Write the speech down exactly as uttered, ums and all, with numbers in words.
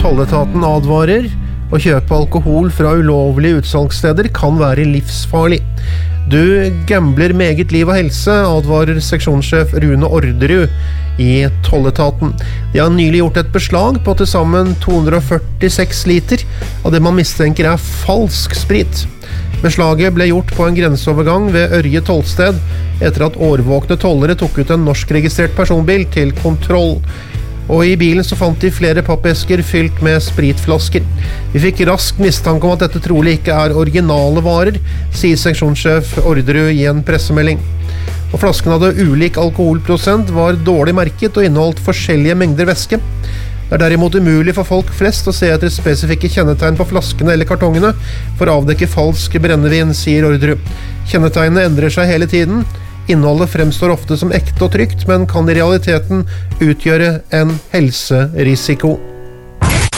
Tolletaten advarer. Å kjøpe alkohol fra ulovlige utsalgssteder kan være livsfarlig. Du gambler meget liv og helse, advarer seksjonssjef Rune Orderud i Tolletaten. De har nylig gjort et beslag på til sammen to hundre førtiseks liter av det man mistenker er falsk sprit. Beslaget ble gjort på en grenseovergang ved Ørje tollsted etter at årvåkne tollere tok ut en norskregistrert personbil til kontroll. Og i bilen så fant de flere pappesker fylt med spritflasker. Vi fikk rask mistanke om at dette trolig ikke er originale varer, sier seksjonssjef Orderud i en pressemelding. Og flasken hadde ulik alkoholprosent, var dårlig merket og inneholdt forskjellige mengder væske. Det er derimot umulig for folk flest å se etter spesifikke kjennetegn på flaskene eller kartongene for å avdekke falsk brennevin, sier Orderud. Kjennetegnene endrer seg hele tiden. Innholdet fremstår ofte som ekte og trygt, men kan i realiteten utgjøre en helserisiko.